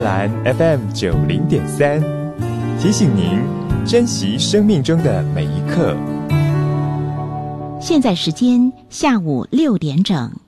蓝 FM90.3，提醒您珍惜生命中的每一刻。 现在时间下午6点整。